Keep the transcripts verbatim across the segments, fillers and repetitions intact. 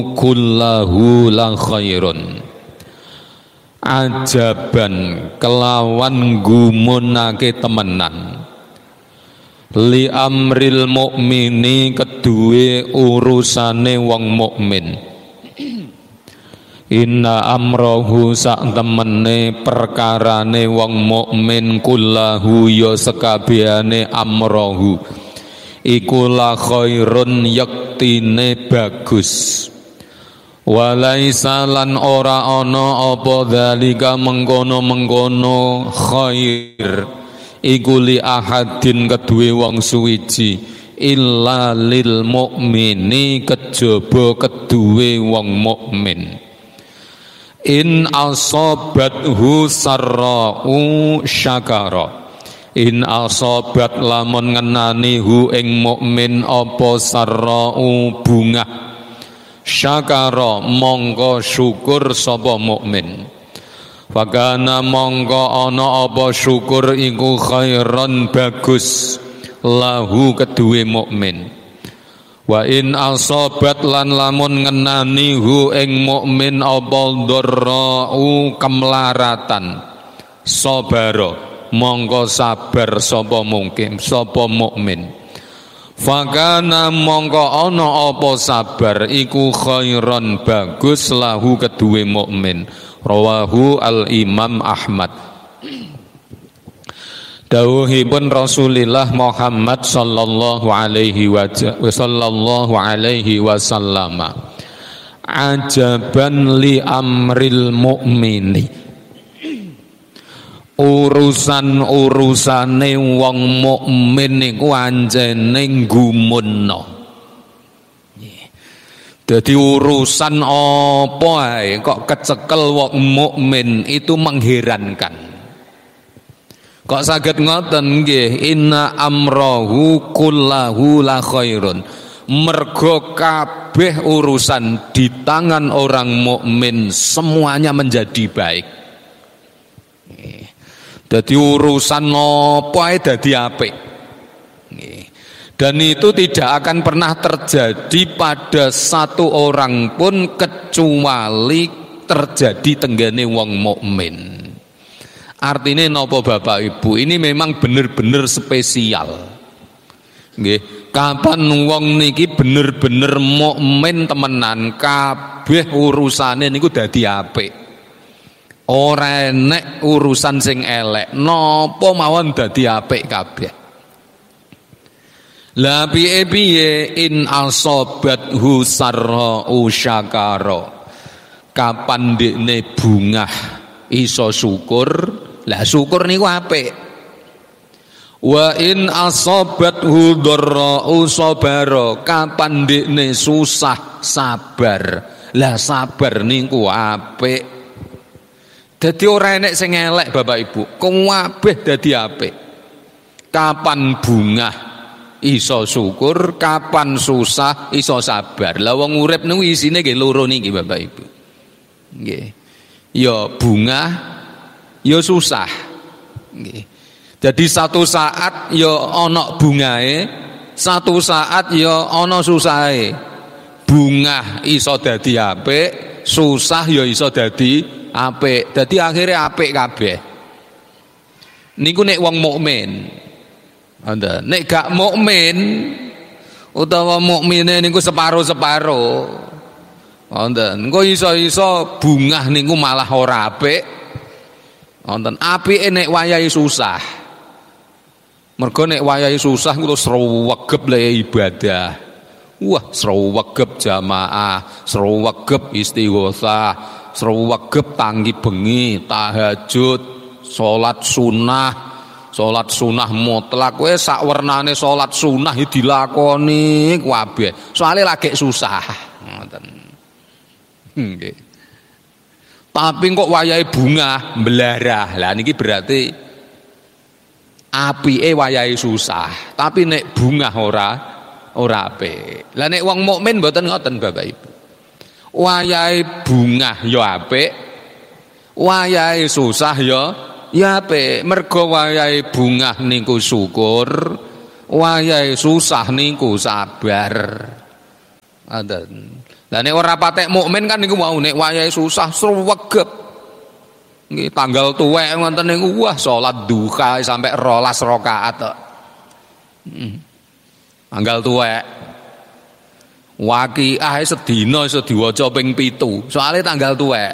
kullahu la khairun. Ajaban kelawan gumunake temenan li amril mukmini kedue urusane wong mukmin. Inna amrohu sak temene perkarane wong mukmin kullahu ya sekabehane amrohu iku la khairun yaktine bagus. Walaisa lan ora ana apa dzalika mengkono-mengkono khair iku li ahadin kedue wong suwiji illa lil mukmini kejaba kedue wong mukmin. In asobathu sarra'u syakara. In asobat lamun ngenani hu ing mukmin apa sarra'u bunga syakara mongko syukur sapa mukmin. Fakana mongko ana apa syukur iku khairan bagus lahu kedue mukmin. Wa in asobat lan lamun ngenani hu ing mukmin apa dharra'u kemlaratan sabara mongko sabar sapa mungkin sapa mukmin. Fakana mongko ana apa sabar iku khairan bagus lahu kedue mukmin. Rawahu al Imam Ahmad. Dawuhipun Rasulullah Muhammad sallallahu alaihi wa sallallahu alaihi wasallam. Ajaban li amril mukmini. Urusan-urusane wong mukmin niku anjene gumunna. Dadi urusan apa ae kok kecekel wong mukmin itu mengherankan. Kok saged ngoten nggih, inna amrohu kullahu la khairun. Mergo kabeh urusan di tangan orang mukmin semuanya menjadi baik. Dadi urusan apa ae dadi apik. Dan itu tidak akan pernah terjadi pada satu orang pun kecuali terjadi tenggane wong mukmin. Artinya nopo Bapak Ibu, ini memang benar-benar spesial. Nggih, kapan wong niki bener-bener mukmin temenan, kabeh urusane niku dadi apik. Ora enek urusan sing elek, napa mawon dadi apik kabeh. La piye-piye in asobathu sarra'u syakara. Kapan dekne bungah iso syukur, lah syukur niku apik. Wa in asobathu dharra'u sabara. Kapan dekne susah sabar, lah sabar niku apik. Dadi ora enek sing elek Bapak Ibu, kabeh dadi apik. Kapan bungah iso syukur, kapan susah iso sabar. Lah wong urip niku isine nggih loro niki Bapak Ibu. Nggih. Ya bungah, ya susah. Nggih. Jadi satu saat ya ana bungae, satu saat ya ana susahe. Bungah iso dadi apik, susah ya iso dadi apik. Dadi akhire apik kabeh. Niku nek wong mukmin. Anda nek gak mukmin utawa mukmine niku separo-separo. Wonten, engko iso-iso bungah niku malah ora apik. Wonten, apike nek wayahe susah. Mergo nek wayahe susah kuwi srewegep le ibadah. Wah, srewegep jamaah, srewegep istighosah, srewegep tangi bengi, tahajud, salat sunah, salat sunah mutlak. Kowe sak wernane salat sunah dilakoni kabeh. Soale lagi susah. Ngoten. Nggih. Tapi kok wayahe bungah mbelarah. Lah niki berarti apike wayahe susah, tapi nek bungah ora ora apik. Lah nek wong mukmin mboten ngoten Bapak Ibu. Wayahe bungah ya apik, wayahe susah ya ya apik. Mergo wayahe bungah niku syukur, wayahe susah niku sabar. Ada Lah nek ora patek mukmin kan niku wau nek wayahe susah sruwegep. Nggih tanggal tuwek ngoten niku wah salat duha sampai rolas rakaat tok. Hmm. Tanggal tuwek. Waqiah sedina iso diwaca ping pitu. Soale tanggal tuwek.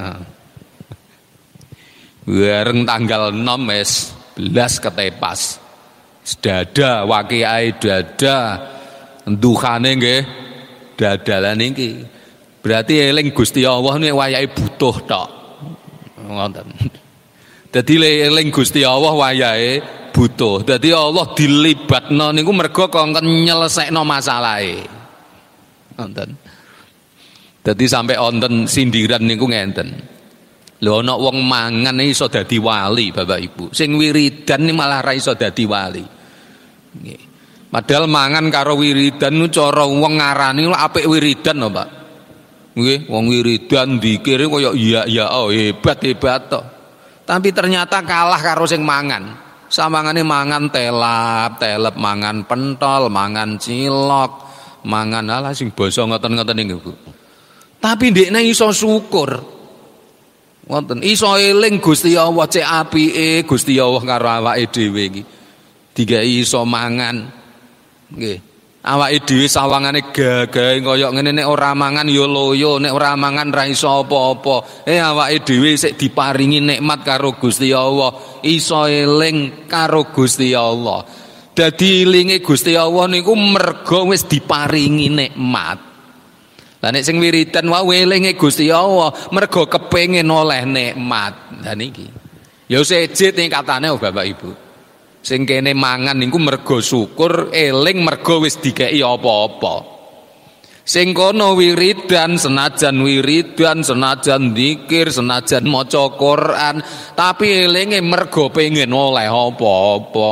Bareng tanggal enam wis belas ketepas. Dada waqiah dada duhane nggih dadalan iki. Berarti eling Gusti Allah nek wayahe butuh tok. Ngoten. Dadi eling Gusti Allah wayahe butuh. Dadi Allah dilibatno niku mergo kongkon nyelesekno masalahe. Ngoten. Dadi sampai wonten sindiran niku ngenten. Lho ana wong mangan iso dadi wali Bapak Ibu. Sing wiridan ni malah ra iso dadi wali. Nggih. Padahal mangan karo wiridan nu cara wong ngarani apik wiridan lho, Pak. Nggih, wong wiridan dikire kaya iya ya oh hebat-hebat to. Tapi ternyata kalah karo sing mangan. Samangane mangan telap, telep mangan pentol, mangan cilok, mangan ala sing basa ngoten-ngoten niku, Bu. Tapi ndekne iso syukur. Wonten iso eling Gusti Allah cek apike Gusti Allah karo awake dhewe iki. Digawe iso mangan. Nggih. Awake dhewe sawangane gagahe kaya ngene nek ora mangan ya loyo, nek ora mangan ra iso apa-apa. Eh awake dhewe sik diparingi nikmat karo Gusti Allah, iso eling karo Gusti Allah. Dadi elinge Gusti Allah niku mergo wis diparingi nikmat. Lah nek sing wiridan wae elinge Gusti Allah mergo kepengin oleh nikmat. Lah niki. Ya sejit tingkatane Bapak Ibu. Sing kene mangan niku mergo syukur, eling mergo wis dikeki apa-apa. Sing kono wiridan senajan wiridan, senajan zikir, senajan maca Quran, tapi elinge mergo pengen oleh apa-apa.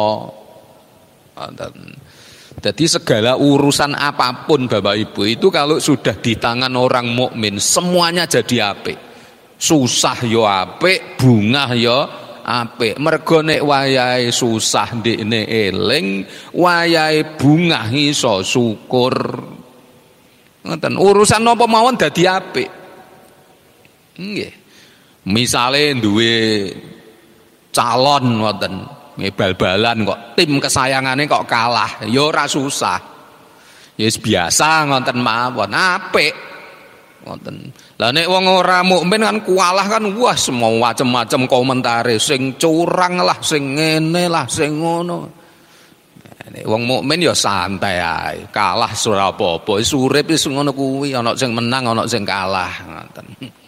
Jadi segala urusan apapun Bapak Ibu itu kalau sudah di tangan orang mukmin semuanya jadi apik. Susah yo apik, bungah yo apik. Mergo nek wayahe susah ndekne eling, wayahe bungah iso syukur. Ngoten, urusan napa mawon dadi apik. Nggih. Misale duwe calon ngoten, bal-balan kok tim kesayangane kok kalah, ya ora susah. Ya biasa ngoten mawon, apik. Ngoten. Lah nek wong ora mukmin kan kualah kan wah semua macam-macam komentare, sing curang lah, sing ngene lah, sing ngono. Nek wong mukmin ya santai ae, kalah ora apa-apa, wis urip wis ngono kuwi, ana sing menang, ana sing kalah, ngoten.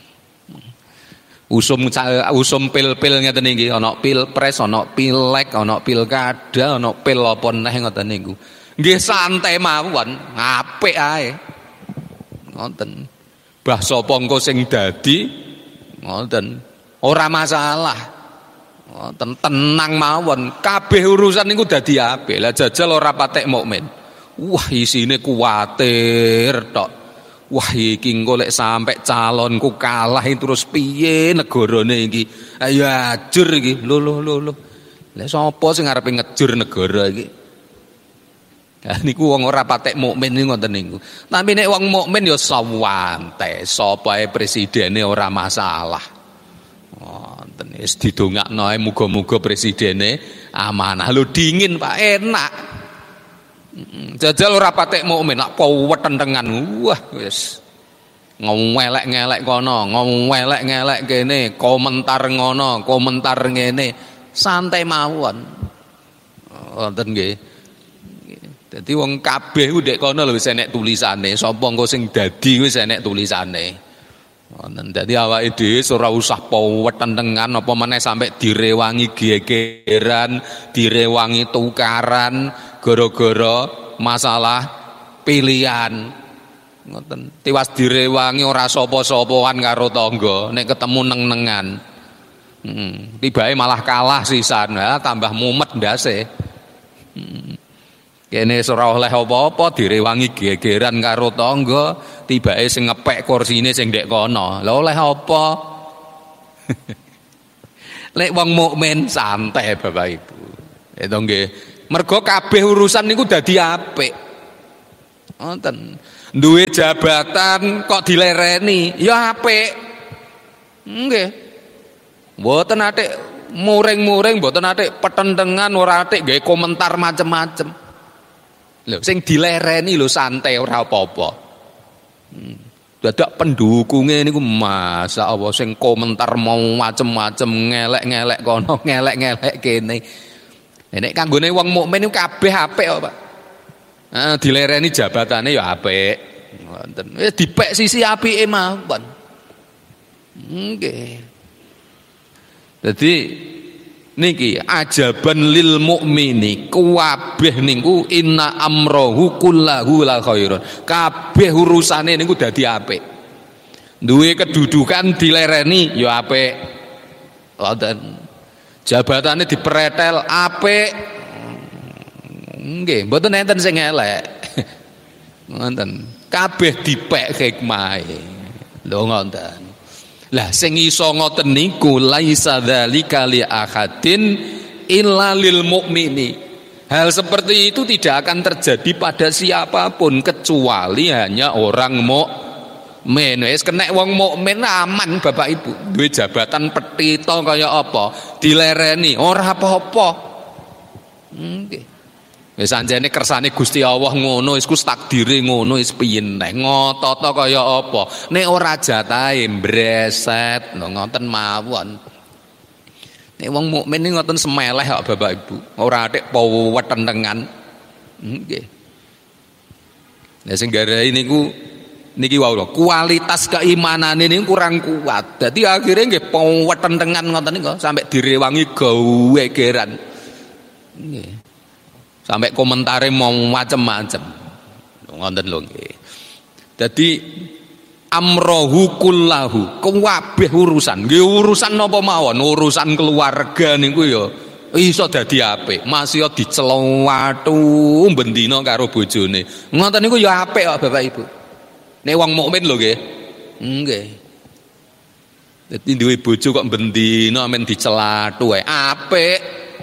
Usum usum pil-pil ngeten iki, ana pilpres, ana pilek, ana pilkada, ana pil apa neh ngoten niku. Nggih santai mawon, apik ae. Ngoten. Bah sapa engko sing dadi ngoten. Ora masalah. Ngoten tenang mawon, kabeh urusan niku dadi apik. Lah jajal ora patek mukmin. Wah isine kuwatir tok. Wah iki engko lek sampe calonku kalah terus piye negarane iki. Ayo ajur iki. Lho lho lho lho. Lah sapa sing arepe ngejur negara iki? Nah, niku wong ora patek mukmin niku ngoten niku. Tapi nek wong mukmin ya sawante, sapa ae presidene ora masalah. Ngoten wis didongakno ae muga-muga presidene amanah. Lho dingin Pak, enak. Jajal ora patek mukmin, lak wethentengan. Wah wis ngowelek-ngelek kono, ngowelek-ngelek kene, komentar ngono, komentar ngene, santai mawon. Wonten nggih. Dadi wong kabeh ku ndek kono lho wis enek tulisane, sapa engko sing dadi wis enek tulisane. Wonten dadi awake dhewe ora usah wethentengan apa meneh sampai direwangi gegeran, direwangi tukaran gara-gara masalah pilihan. Ngoten. Tiwas direwangi ora sapa-sapaan karo tangga, nek ketemu neng-nengan. Hmm, tibae malah kalah sisan, ha tambah mumet ndase. Hmm. Kene ora oleh apa-apa direwangi gegeran karo tangga, tibake sing ngepek kursine sing ndek kono. Lah oleh apa? Lek wong mukmin santai Bapak Ibu. Itu nggih. Mergo kabeh urusan niku dadi apik. Ngoten. Duwe jabatan kok dilereni, ya apik. Nggih. Mboten atik muring-muring, mboten atik petentengan, ora atik gawe komentar macem-macem. Lho sing dilereni lho santai ora apa-apa. Hmm. Dadak pendukunge niku masyaallah sing komentar mau macem-macem, ngelek-ngelek kono, ngelek-ngelek kene. Nek kanggone wong mukmin niku kabeh apik kok, Pak. Nah, dilereni jabatane ya apik. Ngoten. Wis dipek sisi apike mawon. Nggih. Dadi niki ajaban lil mukmini kabeh niku inna amrohu kullahu la khairun. Kabeh urusane niku dadi apik. Duwe kedudukan dilereni ya apik. Ngoten. Jabatane dipretel apik. Nggih, mboten enten sing elek. Ngoten. Kabeh dipek hikmahe. Lho ngoten. Lah sing iso ngoten niku laisa dzalika li ahadin illa lil mukmini. Hal seperti itu tidak akan terjadi pada siapapun kecuali hanya orang mukmin. Wis kena wong mukmin aman Bapak Ibu. Duwe jabatan petita kaya apa, dilereni ora apa-apa. Nggih. Wis anjene kersane Gusti Allah ngono, wis ku takdire ngono, wis piye neh ngotot kaya apa. Nek ora jatahe breset, lho ngoten mawon. Nek wong mukmin iki ngoten semeleh kok Bapak Ibu, ora atik wetentengan. Nggih. Lah sing garai niku niki wau lho, kualitas keimanane niku kurang kuat. Dadi akhire nggih wetentengan ngoten niku sampai direwangi gawe geran. Nggih. Sampai komentare mau macem-macem. Ngoten lho nggih. Dadi amrohu kullahu, kabeh urusan. Nggih urusan napa mawon, urusan keluarga niku ya iso dadi apik. Masih dicelowatu bendina karo bojone. Ngoten niku ya apik kok Bapak Ibu. Nek wong mukmin lho nggih. Nggih. Dadi duwe bojo kok bendina men dicelatu ae apik.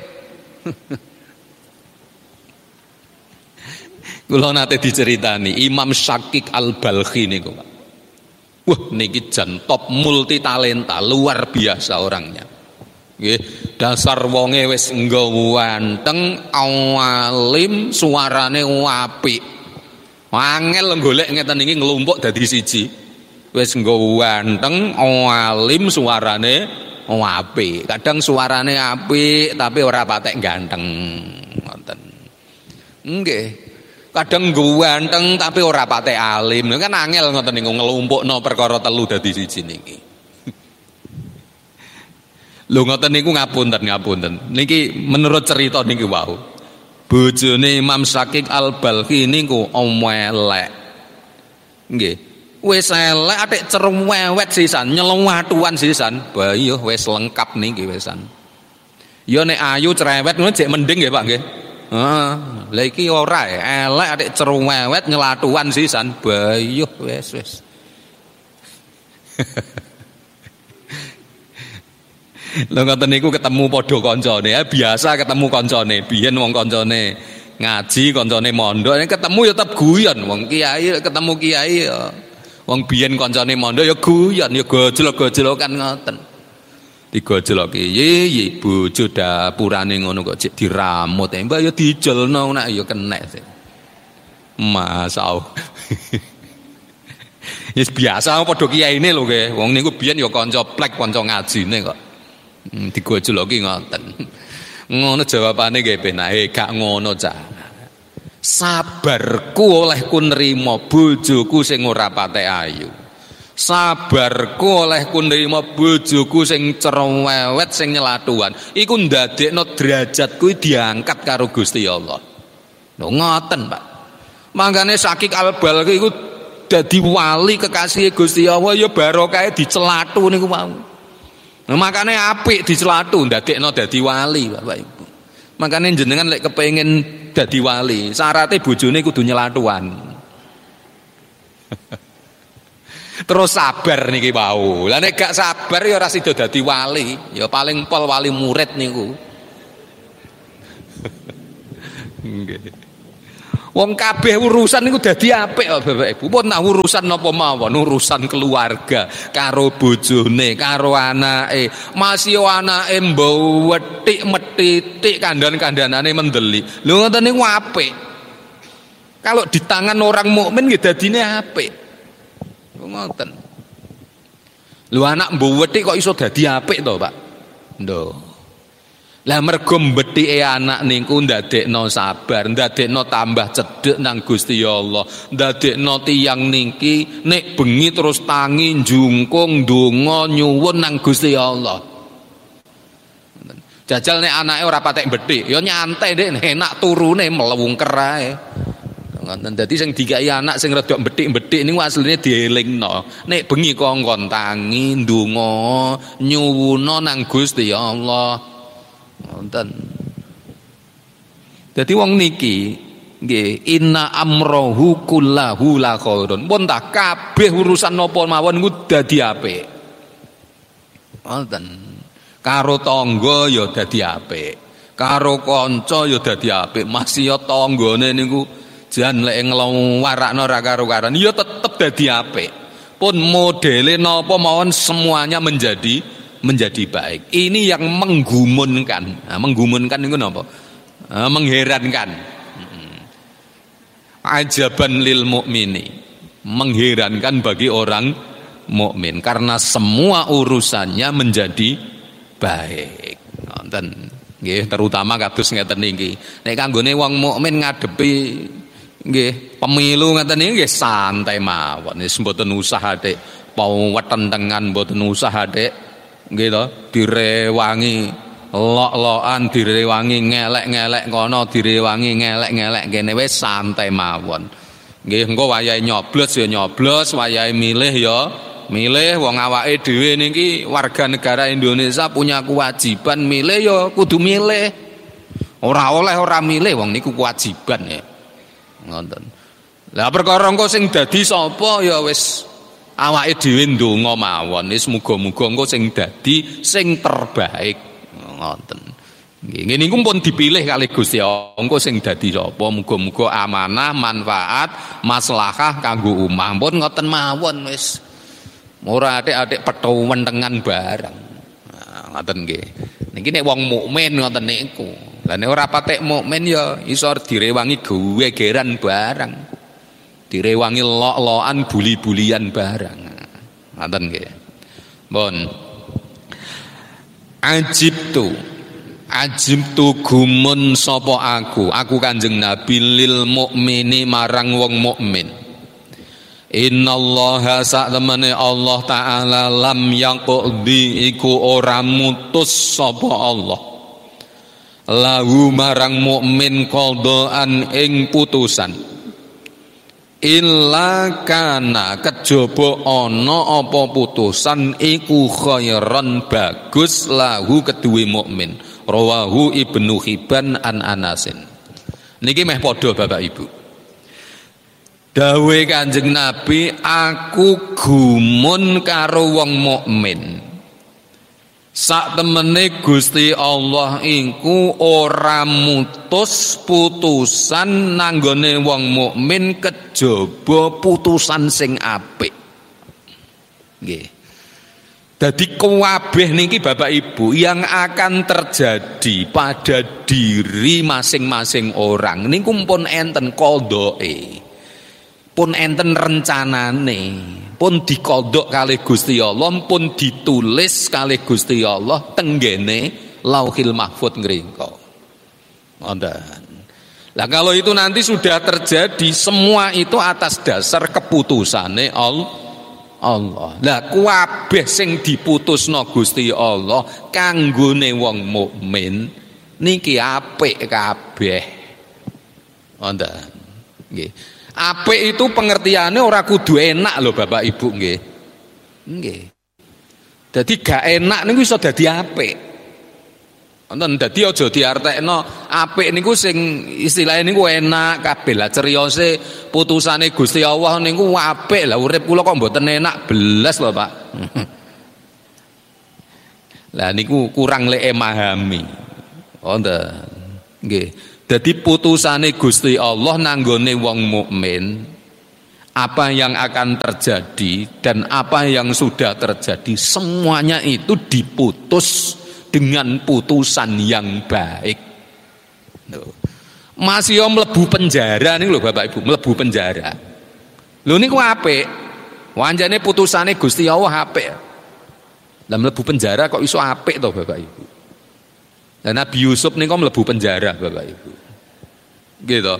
Kula nate diceritani Imam Syakik Al-Balkhi niku Pak. Wah niki jan top multi talenta, luar biasa orangnya. Nggih, dasar wonge wis nggawanteng, alim, suarane apik. Angel golek ngeten iki nglumpuk dadi siji. Wis nggawanteng, alim, suarane apik. Kadang suarane apik tapi ora patek ganteng. Ngoten. Nggih. Kadang ganteng tapi ora patek alim. Kan angel ngoten niku nglumpukno perkara telu dadi siji niki. Lho ngoten niku ngapunten ngapunten. Niki menurut cerita niki wau. Bojone Imam Syakik Al-Balkhi niku elek. Nggih. Wis elek atik cerewet sisan, nyelewatuan sisan. Bayo wis lengkap niki wisan. Ya nek ayu cerewet ngono jek mending nggih Pak nggih. Heeh, lha iki ora elek atik cerewet nyelatuan sisan. Bayuh wis wis. Lha ngoten niku ketemu padha kancane, ya biasa ketemu kancane. Biyen wong kancane ngaji, kancane mondok, ketemu ya tetep guyon. Wong kiai ketemu kiai ya. Wong biyen kancane mondok ya guyon, ya gojlok-gojlokan ngoten. Digojloki ye bojo dapurane ngono kok cek diramut e mbak ya dijelno nek ya kenek sih. Masyaallah. Wis biasa padha kiyaine lho nggih. Wong niku biyen ya kanca plek kanca ngajine kok. Hmm, digojloki ngoten. Ngono jawabane nggih penake gak ngono cah. Sabarku olehku nrimo bojoku sing ora patek ayu. Sabarku olehku nrimo bojoku sing cerewet sing nyelatuan. Iku ndadekno derajatku diangkat karo Gusti Allah. Lho ngoten, Pak. Mangkane Syakik Al-Balkhi iku dadi wali kekasih Gusti Allah ya barokahe dicelatu niku mau. Nah, makane apik dicelatu ndadekno dadi wali, Bapak Ibu. Makane jenengan lek kepengin dadi wali, syaratnya bojone kudu nyelatuan. Terus sabar niki wau. Lah nek gak sabar ya ora sida dadi wali, ya paling pol wali murid niku. Nggih. Wong kabeh urusan niku dadi apik kok Bapak Ibu. Pun urusan napa mawon, urusan keluarga, karo bojone, karo anake. Masih anake mbau wetik metitik kandan-kandanane mendeli. Lho ngoten niku apik. Kalau di tangan orang mukmin nggih dadine apik. Ngoten. Lho anak mbau wetik kok iso dadi apik to, Pak? Nduk. Lah mergo mbethike anak niku ndadekno sabar, ndadekno tambah cedhek nang Gusti Allah, ndadekno tiyang niki nek bengi terus tangi njungkung ndonga nyuwun nang Gusti Allah. Jajal nek anake ora patek mbethik, ya nyantai Dik, enak turune melungker ae. Ngoten dadi sing dikai anak sing rada mbethik-mbethik niku asline dielingno. Nek bengi kongkon tangi ndonga nyuwuna nang Gusti Allah. Wonten. Dadi wong niki nggih inna amrohu kullahu la khairun. Pun tak kabeh urusan napa mawon niku dadi apik. Wonten. Karo tangga ya dadi apik. Karo kanca ya dadi apik. Masih ya tanggane niku jan lek nglawarakno ra karo-karan ya tetep dadi apik. Pun modele napa mawon semuanya menjadi menjadi baik. Ini yang menggumunkan. Nah, menggumunkan itu apa? Nah, mengherankan. Ajaban lil mukmini. Mengherankan bagi orang mukmin karena semua urusannya menjadi baik. Ngoten. Nggih, terutama kados ngeten niki. Nek kanggone wong mukmin ngadepi nggih pemilu ngeten niki nggih santai mawon. Wis mboten usah Dik. Pau wetentengan mboten usah Dik. Nggih to, direwangi lok-lokan, direwangi ngelek-ngelek kono, direwangi ngelek-ngelek kene wis santai mawon. Nggih engko wayahe nyoblos ya nyoblos, wayahe milih ya milih. Wong awake dhewe niki warga negara Indonesia punya kewajiban milih ya kudu milih. Ora oleh ora milih wong niku kewajiban ya. Ngoten. Lah perkara engko sing dadi sapa ya wis awake dhewe ndonga mawon wis muga-muga engko sing dadi sing terbaik ngoten. Nggih ngene niku pun dipilih kali Gusti Allah engko sing dadi sapa muga-muga amanah manfaat maslahah kanggo ummah pun ngoten mawon wis ora atik-atik pethu wentengan barang. Nah, ngoten nggih. Niki nek wong mukmin ngoten niku. Lah nek ora patek mukmin ya iso direwangi gegeran barang. Direwangi lok-lokan buli-bulian barang. Ngoten nggih. Mun. Ajibtu. Ajibtu gumun sapa aku. Aku Kanjeng Nabi lil mukmini marang wong mukmin. Innallaha sa'temene Allah taala lam yaqdi iku ora mutus sapa Allah. Lahu marang mukmin qadaan ing putusan. Illa kana kejaba ana apa putusan iku khairan bagus lahu keduwe mukmin. Rawahu Ibnu Hibban an Anasin. Niki meh padha Bapak Ibu. Dawe Kanjeng Nabi, aku gumun karo wong mukmin. Sak temene Gusti Allah iku ora mutus putusan nanggone wong mukmin kejaba putusan sing apik. Nggih. Dadi kabeh niki Bapak Ibu yang akan terjadi pada diri masing-masing orang niku pun enten qadhae. Pun enten rencanane. Pun dikodok kali Gusti Allah, pun ditulis kali Gusti Allah tenggene Lauhil Mahfuz ngriko. Ngoten. Lah kalau itu nanti sudah terjadi, semua itu atas dasar keputusane Allah. Lah kabeh sing diputusno Gusti Allah kanggone wong mukmin niki apik kabeh. Ngoten. Nggih. Apik itu pengertiannya ora kudu enak lho Bapak Ibu nggih. Nggih. Dadi gak enak niku iso dadi apik. Wonten dadi aja diartekno apik niku sing istilahnya niku enak kabeh lah ceriyose putusane Gusti Allah niku apik lah urip kula kok mboten enak belas lho Pak. Lah niku kurang lek memahami. Wonten. Nggih. Jadi putusane Gusti Allah nanggone wong mukmin, apa yang akan terjadi dan apa yang sudah terjadi semuanya itu diputus dengan putusan yang baik. Masih yo mlebu penjara nih lho Bapak Ibu, mlebu penjara. Lho niku apik. Wanjane putusane Gusti Allah apik. Lah mlebu penjara kok iso apik to Bapak Ibu. Lah Nabi Yusuf niku mlebu penjara Bapak Ibu. Gitu.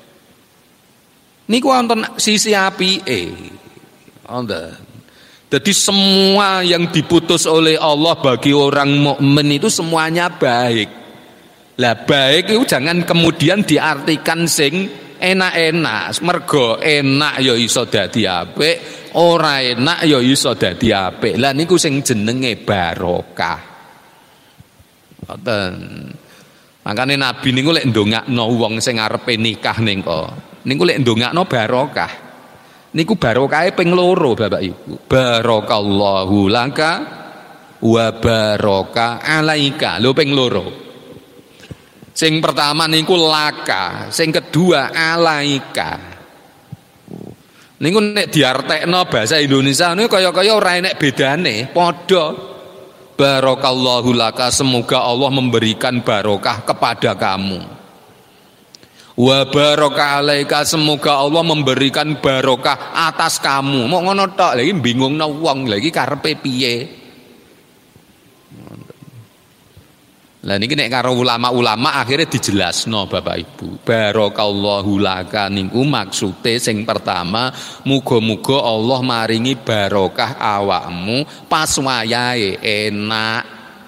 Niku wonten sisi apike. Wonten. Jadi semua yang diputus oleh Allah bagi orang mukmin itu semuanya baik. Lah baik itu jangan kemudian diartikan sing enak-enak. Mergo enak ya iso dadi apik, ora enak ya iso dadi apik. Lah niku sing jenenge barokah. Ngoten. Makane Nabi niku lek ndongakno wong sing arepe nikah niku, niku lek ndongakno barokah. Niku barokahe ping loro Bapak Ibu. Barakallahu laka wa baraka alaika. Lho ping loro. Sing pertama niku laka, sing kedua alaika. Niku nek diartekno bahasa Indonesia niku kaya-kaya ora enek bedane, padha. Barakallahu laka, semoga Allah memberikan barokah kepada kamu. Wa baraka alaika, semoga Allah memberikan barokah atas kamu. Mau ngono tok, lagi bingungno wong, lagi karepe piye. Lah niki nek karo ulama-ulama akhirnya dijelasno Bapak Ibu. Barakallahu laka niku maksude sing pertama, muga-muga Allah maringi barokah awakmu pas wayahe enak.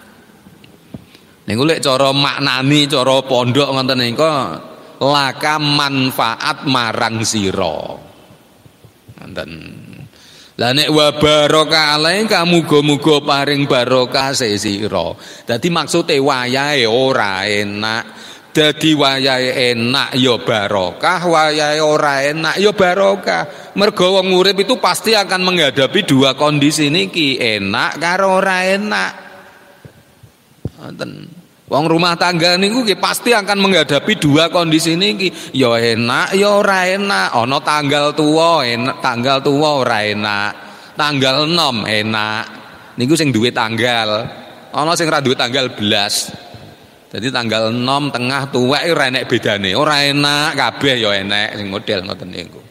Niku lek cara maknani cara pondok ngoten niku laka manfaat marang sira. Ngoten. Lah nek wa baraka alaika muga-muga paring barokah sira. Dadi maksude wayahe ora enak. Dadi wayahe enak ya barokah, wayahe ora enak ya barokah. Mergo wong urip itu pasti akan menghadapi dua kondisi niki, enak karo ora enak. Ngoten. Wong rumah tangga niku pasti akan menghadapi dua kondisi niki, ya enak ya ora enak. Ana tanggal tua enak, tanggal tua ora enak. Tanggal enam enak. Niku sing duwe tanggal. Ana sing ora duwe tanggal belas. Jadi tanggal enam tengah tuwek ora enek bedane. Ora enak kabeh ya enek sing model ngoten niku.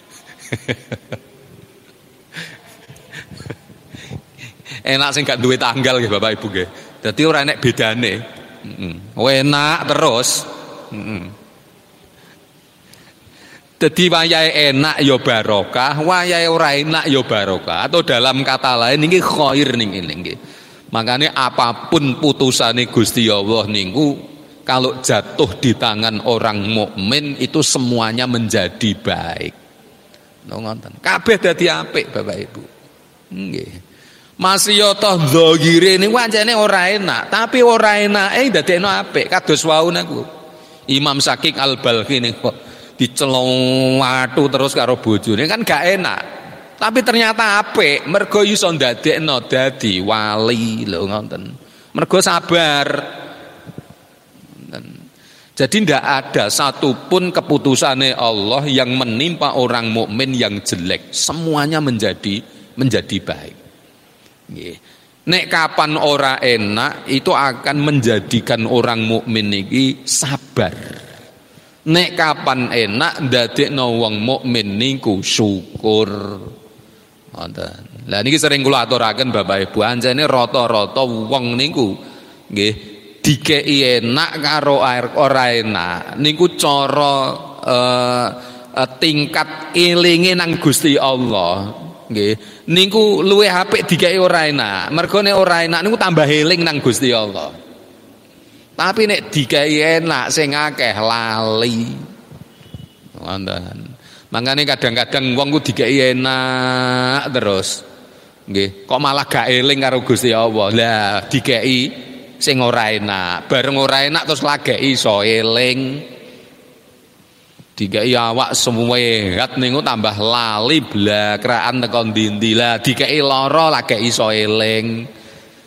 Enak sing gak duwe tanggal nggih Bapak Ibu nggih. Dadi ora enek bedane. Heeh. Mm-mm. Enak terus. Heeh. Mm Dadi wayahe enak ya barokah, wayahe ora enak ya barokah. Atau dalam kata lain niki khair niki niki. Makanya apapun putusane Gusti Allah niku kalau jatuh di tangan orang mukmin itu semuanya menjadi baik. Ngoten. Kabeh dadi apik Bapak Ibu. Nggih. Masih yo toh zahire niku pancene ora enak, tapi ora enake dadekno apik. Kados wau niku. Imam Syakik Al-Balkhi niku dicelowatu terus karo bojone kan gak enak. Tapi ternyata apik, mergo iso ndadekno dadi wali lho ngoten. Mergo sabar. Jadi ndak ada satupun keputusannya Allah yang menimpa orang mukmin yang jelek, semuanya menjadi menjadi baik. Nggih. Nek kapan ora enak itu akan menjadikan orang mukmin niki sabar. Nek kapan enak ndadekno wong mukmin niku syukur. Ngoten. Lah niki sering kula aturaken Bapak Ibu, anjene rata-rata wong niku nggih dikei enak karo ora enak. Niku cara eh, tingkat elinge nang Gusti Allah. Nggih. Niku luwih apik dikei ora enak. Mergo nek ora enak niku tambah eling nang Gusti Allah. Tapi nek dikai enak sing akeh lali. Wonten. Mangane kadang-kadang wong ku dikai enak terus. Nggih, kok malah gak eling karo Gusti Allah. Lah dikai sing ora enak, bareng ora enak terus lageki iso eling. Dikai awak semuehat niku tambah lali blakraan tekan ndi-ndi. Lah dikai lara lageki iso eling.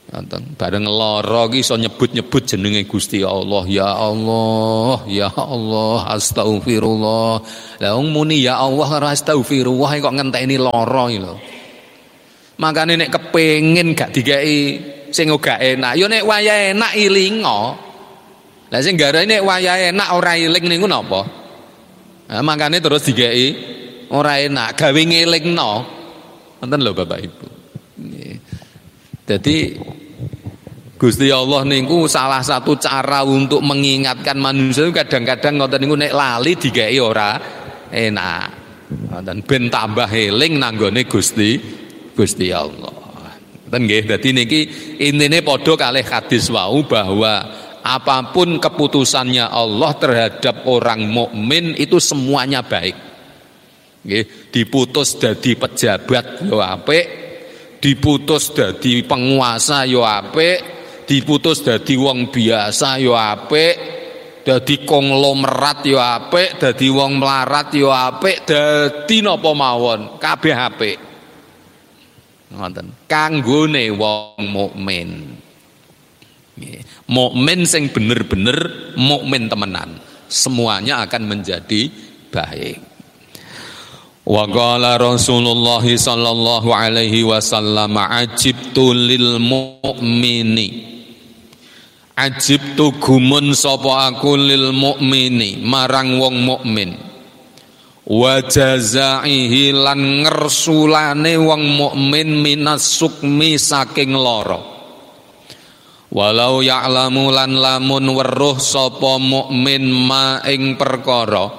Ngoten. Bareng lara iki iso nyebut-nyebut jenenge Gusti Allah. Ya Allah, ya Allah, astagfirullah. Lah wong muni ya Allah karo astagfirullah kok ngenteni lara iki lho. Makane nek kepengin gak digawe sing gak enak, ya nek wayah enak ilinga. Lah sing garane nek wayah enak ora iling niku napa? Nah, makane terus digawe ora enak, gawe ngelingno. Ngoten lho Bapak Ibu. Nggih. Dadi Gusti Allah niku salah satu cara untuk mengingatkan manusia kadang-kadang ngoten niku nek lali digawe ora enak. Ngoten ben tambah eling nanggone Gusti Gusti Allah. Ngoten nggih. Dadi niki intine padha kalih hadis wau bahwa apapun keputusannya Allah terhadap orang mukmin itu semuanya baik. Nggih, diputus dadi pejabat yo apik, diputus dadi penguasa yo apik, diputus dadi wong biasa yo apik, dadi konglomerat yo apik, dadi wong melarat yo apik, dadi napa mawon kabeh apik. Ngoten. Kanggone wong mukmin. Nggih. Mukmin sing bener-bener mukmin temenan, semuanya akan menjadi baik. Wa qala Rasulullah sallallahu alaihi wasallam ajibtu lil mu'mini ajibtu gumun sapa aku lil mu'mini marang wong mukmin wa jazaihi lan ngersulane wong mukmin minas sukmi saking lara walau ya'lamu lan lamun weruh sapa mukmin ma ing perkara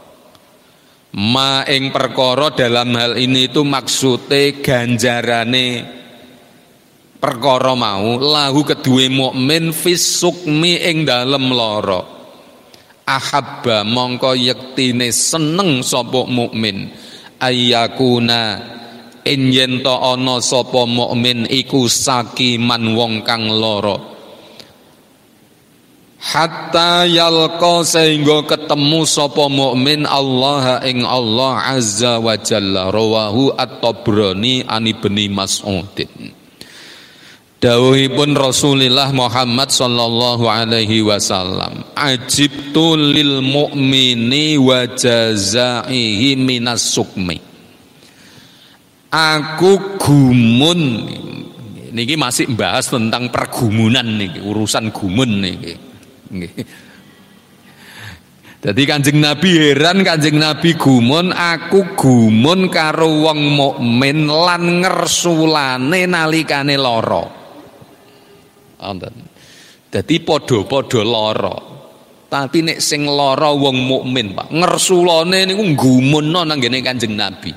ma ing perkara dalam hal ini itu maksude ganjarane perkara mau lahu kedue mukmin fis sukmi ing dalem lara ahabba mongko yektine seneng sapa mukmin ayyakuna in yen to ana sapa mukmin iku sakiman wong kang lara hatta yalqa sehingga ketemu sapa mukmin Allah ing Allah azza wa jalla rawahu at-Tabrani an Ibnu Mas'udin. Dawuhipun Rasulullah Muhammad sallallahu alaihi wasallam ajibtu lil mu'mini wa jazaihi minas sukmi. Aku gumun niki masih membahas tentang pergumunan niki urusan gumun niki. Jadi Kanjeng Nabi heran, Kanjeng Nabi gumun, aku gumun karo wong mukmin lan ngersulane nalikane lara. Wonten. Dadi padha-padha lara. Tapi nek sing lara wong mukmin, Pak, ngersulane niku gumunno nang ngene Kanjeng Nabi.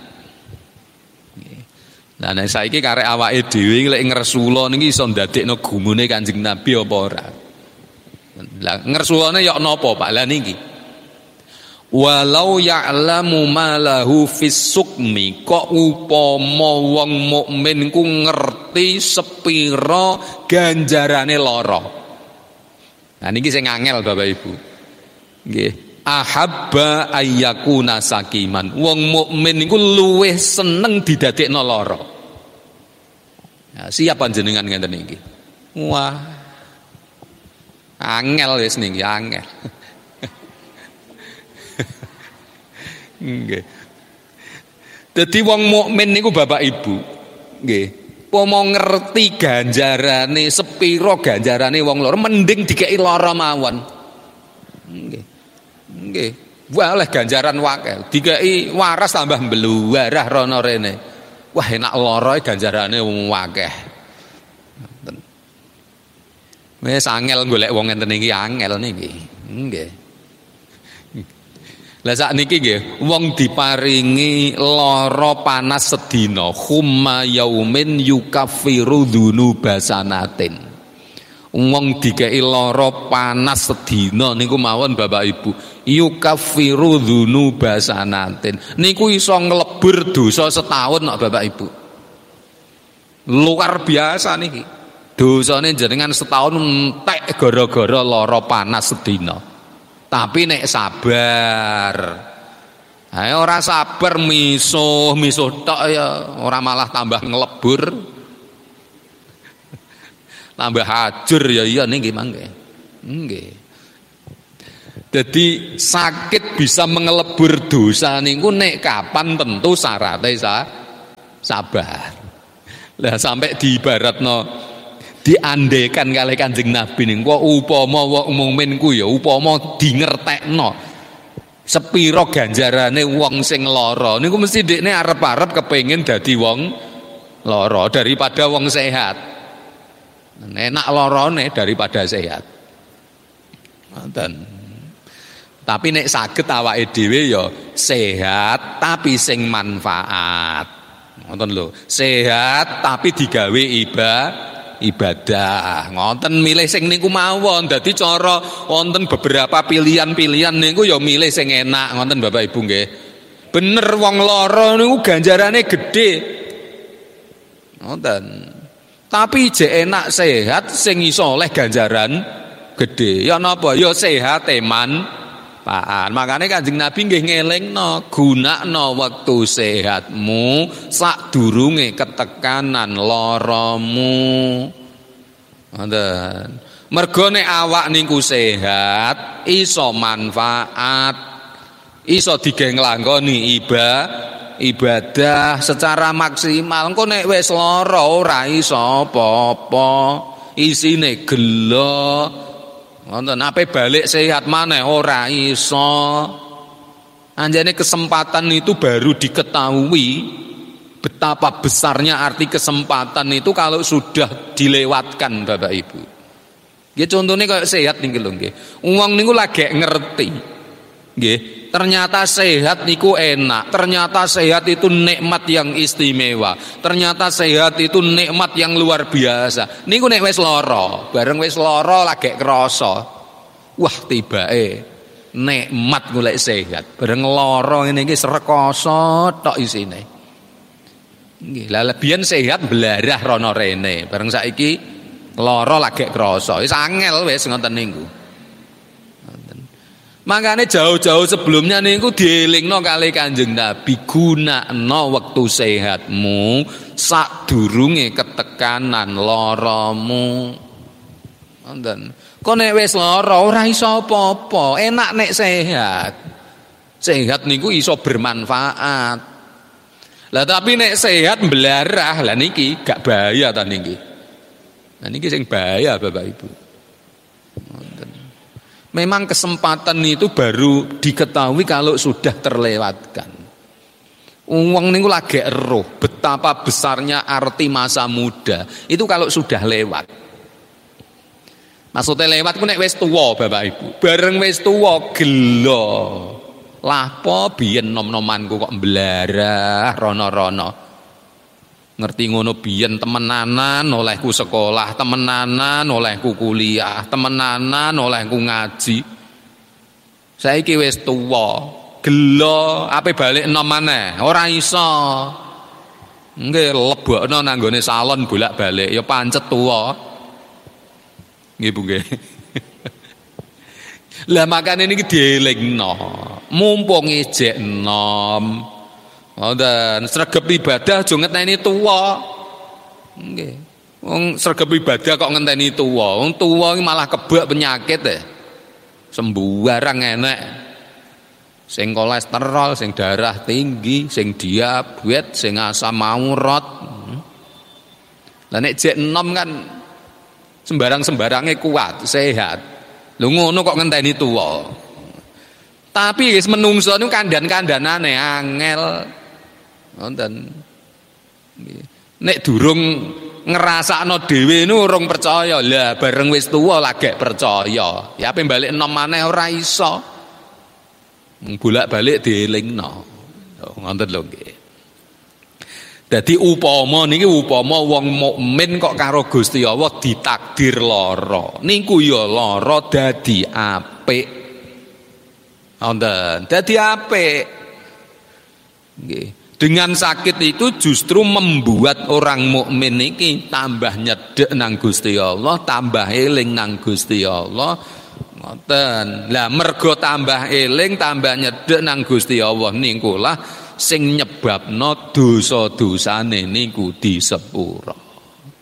Nah nek saiki karek awake dhewe lek ngersula niki iso ndadekno gumune Kanjeng Nabi apa ora? Lah ngersulane ya napa Pak? Lah niki. Walau ya'lamu ma lahu fis sukmi kok upama wong mukmin ku ngerti sepira ganjarane lara. Nah niki sing angel Bapak Ibu. Nggih. Ahabba ayyakuna sakiman. Wong mukmin niku luwih seneng didadekno lara. Nah, siapa jenengan ngenten niki? Wah. Angel wis niki, angel. Nggih. Dadi wong mukmin niku Bapak Ibu, nggih, pomo ngerti ganjarane sepira ganjarane wong lara mending dikeki lara mawon. Nggih. Nggih. Waleh ganjaran wakil, dikeki waras tambah mbluwarah rono rene. Wah enak lara ganjarane wakeh. Wis angel golek wong ngenten iki angel niki. Nggih. Lah sakniki nggih, wong diparingi lara panas sedina, khumma yaumin yukaffiru dzunuba sanatin. Wong dikeki lara panas sedina niku mawon Bapak Ibu, yukaffiru dzunuba sanatin. Niku iso nglebur dosa setahun kok Bapak Ibu. Luar biasa niki. Dosane jenengan setahun entek gara-gara lara panas sedina. Tapi nek sabar. Ae ora sabar misuh, misuh tok ya ora malah tambah nglebur. Tambah hajur ya iya nggih mangke. Nggih. Jadi sakit bisa mengelebur dosa niku nek kapan tentu syaratnya sa, sabar. Lah sampai diibaratno diandekan kali Kanjeng Nabi niku upama wong mukmin ku ya upama dingertekno sepiro ganjarane wong sing lara niku mesti dekne arep-arep kepengin dadi wong lara daripada wong sehat. Enak larane daripada sehat. Ngoten. Tapi nek saged awake dhewe ya sehat tapi sing manfaat. Ngoten lho, sehat tapi digawe ibadah ibadah. Ngoten milih sing niku mawon. Dadi cara wonten beberapa pilihan-pilihan niku ya milih sing enak ngoten Bapak Ibu nggih. Bener wong lara niku ganjarane gedhe. Ngoten. Tapi jek enak sehat sing iso oleh ganjaran gedhe. Ya napa? Ya sehat eman Paan. Makanya Kanjeng Nabi nggih ngelingno gunakno wektu sehatmu sadurunge ketekanan laramu. Ngoten. Mergo nek awak niku sehat, iso manfaat, iso dige nglakoni ibadah ibadah secara maksimal. Engko nek wis lara ora iso apa-apa, isine gelo. Ngoten ape balik sehat maneh ora iso. Anjane kesempatan itu baru diketahui betapa besarnya arti kesempatan itu kalau sudah dilewatkan Bapak Ibu. Nggih contone kaya sehat niki lho nggih. Wong niku lagi ngerti. Nggih, ternyata sehat niku enak, ternyata sehat itu nikmat yang istimewa, ternyata sehat itu nikmat yang luar biasa. Niku nek wis lara, bareng wis lara lagi krasa. Wah, tibake nikmat golek sehat. Bareng lara ngene iki srekoso tok isine. Nggih, lah biyen sehat belarah rono rene, bareng saiki lara lagi krasa. Wis angel wis ngoten niku. Makanya jauh-jauh sebelumnya niku dielingno kali Kanjeng Nabi gunakno wektu sehatmu sadurunge ketekanan laramu. Ngoten. Kok nek wis lara ora iso apa-apa, enak nek sehat. Sehat niku iso bermanfaat. Lah tapi nek sehat belarah lah niki gak bahaya ta niki. Lah niki sing bahaya Bapak Ibu. Ngoten. Memang kesempatan itu baru diketahui kalau sudah terlewatkan. Uang niku lagi eruh betapa besarnya arti masa muda itu kalau sudah lewat. Maksudnya lewat ku nek wis tuwa Bapak Ibu. Bareng wis tuwa gelo. Lah po biyen nom-nomanku kok mblarah rono-rono. Ngerti ngono biyen temenanan olehku sekolah, temenanan olehku kuliah, temenanan olehku ngaji. Saiki wis tuwa, gelo ape balik enom maneh, ora iso. Nggih lebokno nang nggone salon bolak-balik ya pancet tuwa. Nggih Bu nggih. Lah makane niki dielingno, mumpung ijek enom. Ngoten, sregep ibadah aja ngenteni tuwa. Nggih. Wong sregep ibadah kok ngenteni tuwa. Wong tuwa iki malah kebak penyakit e. Sembarang enek. Sing kolesterol, sing darah tinggi, sing diabetes, sing asam urat. Lah nek jek enom kan sembarang-sembarange kuat, sehat. Lho ngono kok ngenteni tuwa. Tapi wis menungso niku kandan-kandanane angel. Ngoten. Nek durung ngrasakno dhewe niku urung percaya. Lah bareng wis tuwa lagi percaya. Ya ape balik enom maneh ora iso. Bolak-balik dielingno. Ngoten lho nggih. Dadi upama niki upama wong mukmin kok karo Gusti Allah ditakdir lara. Niku ya lara dadi apik. Ngoten, dadi apik. Nggih. Dengan sakit itu justru membuat orang mukmin iki tambah nyedhek nang Gusti Allah, tambah eling nang Gusti Allah. Ngoten. Lah mergo tambah eling, tambah nyedhek nang Gusti Allah niku lah sing nyebabno dosa-dosane niku disepura.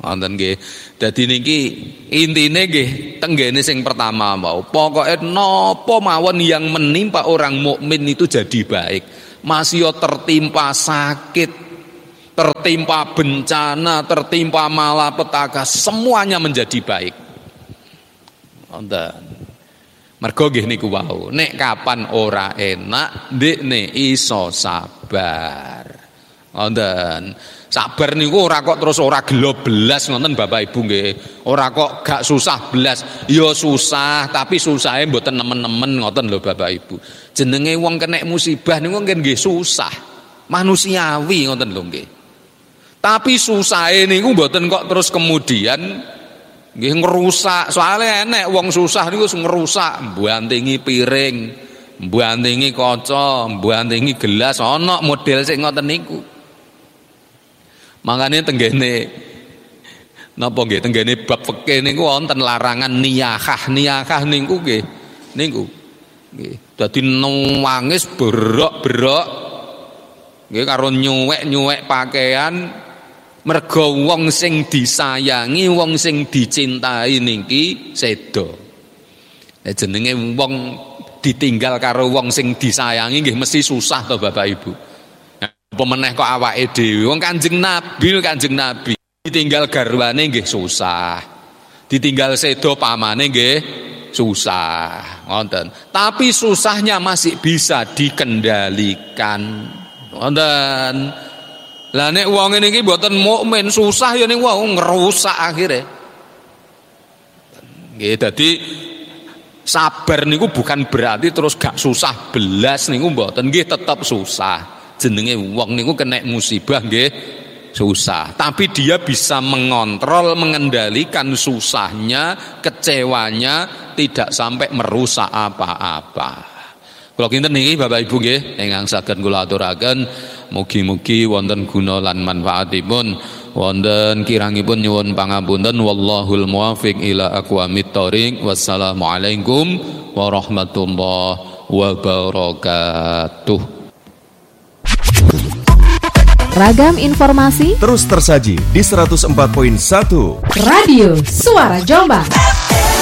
Wonten nggih. Dadi niki intine nggih tenggene sing pertama mau. Pokoke napa mawon yang menimpa orang mukmin itu jadi baik. Masih tertimpa sakit, tertimpa bencana, tertimpa malapetaka, semuanya menjadi baik. Wonten. Mergo nggih niku wau, nek kapan ora enak, ndekne iso sabar. Wonten. Sabar niku ora kok terus ora gelo belas ngoten Bapak Ibu nggih. Ora kok gak susah belas. Ya susah, tapi susahe mboten nemen-nemen ngoten lho Bapak Ibu. Jenenge wong kena musibah niku nggih susah. Manusiawi ngoten lho nggih. Tapi susahe niku mboten kok terus kemudian nggih ngrusak. Soale enek wong susah niku ngrusak, mbantingi piring, mbantingi kaca, mbantingi gelas, ana model sing ngoten niku. Makanya tenggene napa nggih tenggene bab fikih niku wonten larangan niyahah. Niyahah niku nggih niku nggih dadi nangis berok-berok nggih karo nyuwek-nyuwek pakaian mergo wong sing disayangi, wong sing dicintai niki sedo. Ya jenenge wong ditinggal karo wong sing disayangi nggih mesti susah to Bapak Ibu. Pemeneh kok awake dhewe wong Kanjeng Nabi Kanjeng Nabi ditinggal garwane nggih susah, ditinggal sedo pamane nggih susah ngoten, tapi susahnya masih bisa dikendalikan ngoten. Lah nek wong niki mboten mukmin susah ya niku wong ngrusak akhire nggih. Dadi sabar niku bukan berarti terus gak susah belas niku mboten, nggih tetap susah. Jenenge wong niku kena musibah nggih susah, tapi dia bisa mengontrol, mengendalikan susahnya, kecewanya, tidak sampai merusak apa-apa. Kula kinten niki Bapak Ibu nggih ingkang saged kula aturaken, mugi-mugi wonten guna lan manfaatipun, wonten kirangipun nyuwun pangapunten, wallahul muwaffiq ila aqwamit thoriq. Wassalamualaikum warahmatullahi wabarakatuh. Ragam informasi terus tersaji di seratus empat koma satu Radio Suara Jombang.